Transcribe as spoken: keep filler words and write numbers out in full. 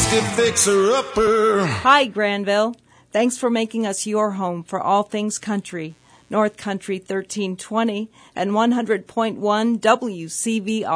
nasty fixer-upper. Hi, Granville. Thanks for making us your home for all things country. North Country thirteen twenty and one hundred point one W C V R.